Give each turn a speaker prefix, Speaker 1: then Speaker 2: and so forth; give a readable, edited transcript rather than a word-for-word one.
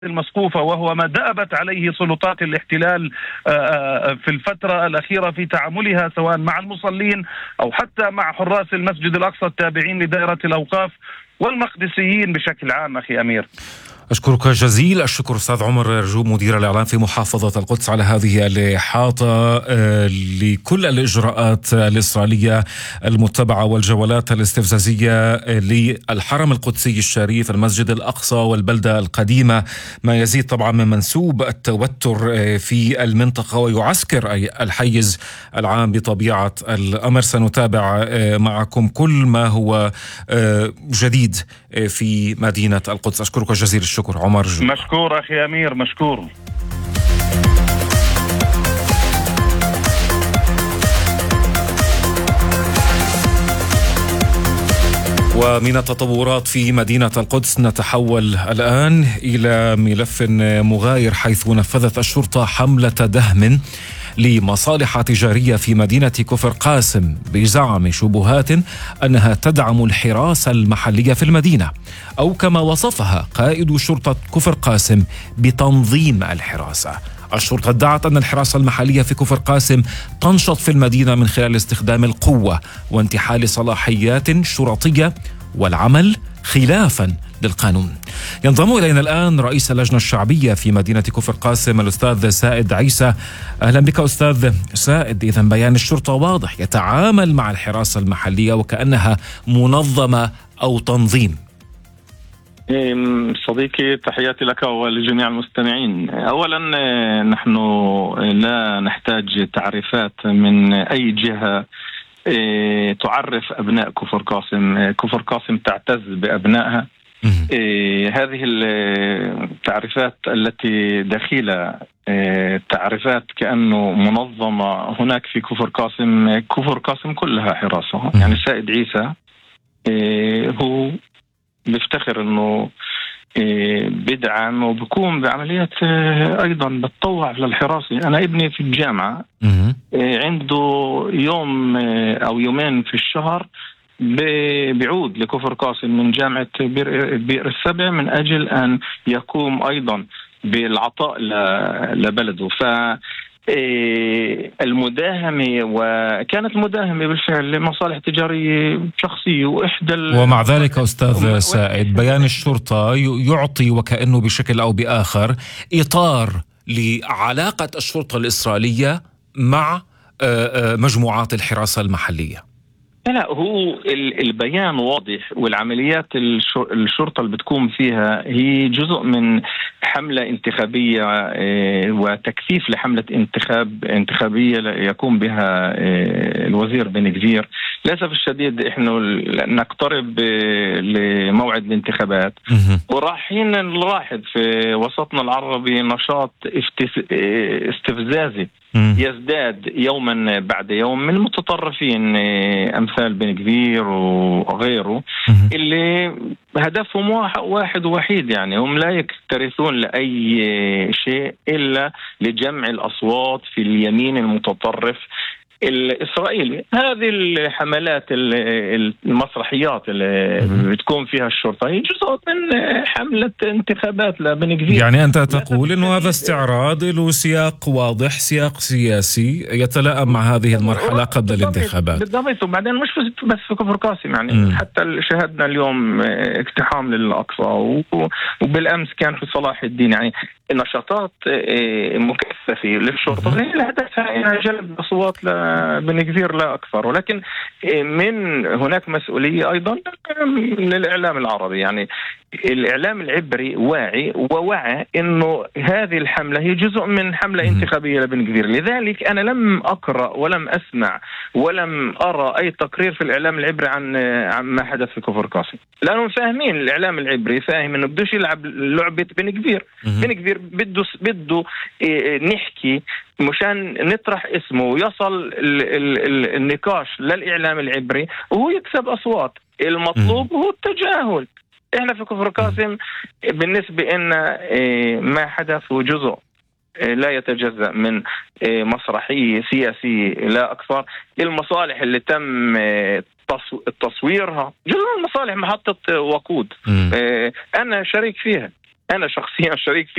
Speaker 1: المسقوفة، وهو ما دأبت عليه سلطات الاحتلال في الفترة الأخيرة في تعاملها سواء مع المصلين أو حتى مع حراس المسجد الأقصى التابعين لدائرة الأوقاف والمقدسيين بشكل عام. أخي أمير،
Speaker 2: أشكرك جزيل الشكر أستاذ عمر رجوب مدير الإعلام في محافظة القدس على هذه الإحاطة لكل الإجراءات الإسرائيلية المتبعة والجولات الاستفزازية للحرم القدسي الشريف، المسجد الأقصى والبلدة القديمة، ما يزيد طبعا من منسوب التوتر في المنطقة ويعسكر أي الحيز العام بطبيعة الأمر. سنتابع معكم كل ما هو جديد في مدينة القدس. أشكرك جزيل الشكر عمر رجوب.
Speaker 1: مشكور أخي أمير، مشكور.
Speaker 2: ومن التطورات في مدينة القدس نتحول الآن إلى ملف مغاير، حيث نفذت الشرطة حملة دهم لمصالح تجارية في مدينة كفر قاسم بزعم شبهات أنها تدعم الحراسة المحلية في المدينة، أو كما وصفها قائد شرطة كفر قاسم بتنظيم الحراسة. الشرطة ادعت أن الحراسة المحلية في كفر قاسم تنشط في المدينة من خلال استخدام القوة وانتحال صلاحيات شرطية والعمل خلافا للقانون. ينضم إلينا الآن رئيس اللجنة الشعبية في مدينة كفر قاسم الأستاذ سائد عيسى. أهلا بك أستاذ سائد. إذن بيان الشرطة واضح، يتعامل مع الحراسة المحلية وكأنها منظمة أو تنظيم.
Speaker 3: صديقي، تحياتي لك ولجميع المستمعين. أولا نحن لا نحتاج تعريفات من أي جهة تعرف أبناء كفر قاسم. كفر قاسم تعتز بأبنائها. هذه التعريفات التي دخيلة تعريفات كأنه منظمة هناك في كفر قاسم. كفر قاسم كلها حراسة. يعني السيد عيسى هو بيفتخر انه بدعم وبقوم بعمليات ايضا بتطوع للحراسة. انا ابني في الجامعة عنده يوم او يومين في الشهر بيعود لكفر قاسم من جامعة بئر السبع من اجل ان يقوم ايضا بالعطاء لبلده. المداهمة، وكانت مداهمة بالفعل لمصالح تجارية شخصية
Speaker 2: ومع ذلك أستاذ سائد بيان الشرطة يعطي وكأنه بشكل أو بآخر إطار لعلاقة الشرطة الإسرائيلية مع مجموعات الحراسة المحلية.
Speaker 3: لا، هو البيان واضح، والعمليات الشرطة اللي بتقوم فيها هي جزء من حملة انتخابية وتكثيف لحملة انتخابية يقوم بها الوزير بن غفير. للأسف الشديد احنا نقترب لموعد الانتخابات، وراحين نلاحظ في وسطنا العربي نشاط استفزازي يزداد يوما بعد يوم من متطرفين أمثال بن غفير وغيره، اللي هدفهم واحد ووحيد. يعني هم لا يكترثون لأي شيء إلا لجمع الأصوات في اليمين المتطرف الإسرائيلي. هذه الحملات المسرحيات اللي بتكون فيها الشرطة هي جزء من حملة انتخابات لبن غفير.
Speaker 2: يعني أنت تقول إنه هذا استعراض له سياق واضح، سياق سياسي يتلائم مع هذه المرحلة قبل الانتخابات.
Speaker 3: بالضبط. وبعدين مش بس في كفر قاسم، يعني حتى شاهدنا اليوم اقتحام للأقصى، وبالأمس كان في صلاح الدين. يعني نشاطات مكثفة للشرطة لهدفها جلب أصوات بن غفير لا أكثر. ولكن من هناك مسؤولية أيضا للإعلام العربي. يعني الإعلام العبري واعي ووعى إنه هذه الحملة هي جزء من حملة انتخابية لبن غفير. لذلك أنا لم أقرأ ولم أسمع ولم أرى أي تقرير في الإعلام العبري عن ما حدث في كفر قاسم، لأنهم فاهمين. الإعلام العبري فاهم إنه بدوش يلعب لعبة بن غفير. بن غفير بده نحكي مشان نطرح اسمه ويصل النقاش للإعلام العبري وهو يكسب أصوات. المطلوب هو التجاهل. احنا في كفر قاسم بالنسبة إن ما حدث هو جزء لا يتجزأ من مسرحية سياسية لا أكثر. المصالح اللي تم تصويرها جزء من مصالح محطة وقود، أنا شريك فيها. أنا شخصيا شريك